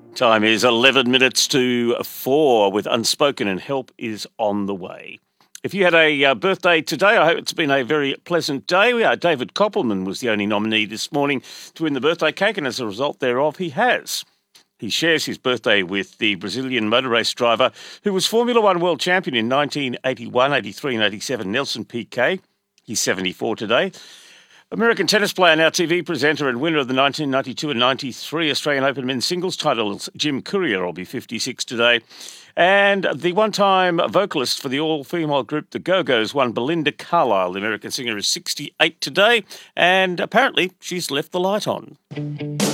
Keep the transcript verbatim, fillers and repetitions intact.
Time is eleven minutes to four with Unspoken, and help is on the way. If you had a uh, birthday today, I hope it's been a very pleasant day. Uh, David Koppelman was the only nominee this morning to win the birthday cake, and as a result thereof, he has. He shares his birthday with the Brazilian motor race driver who was Formula One world champion in nineteen eighty-one, eighty-three and eighty-seven, Nelson Piquet. He's seventy-four today. American tennis player, now T V presenter and winner of the nineteen ninety-two and ninety-three Australian Open men's singles titles, Jim Courier, will be fifty-six today. And the one-time vocalist for the all-female group The Go-Go's, one Belinda Carlisle, the American singer, is sixty-eight today, and apparently she's left the light on.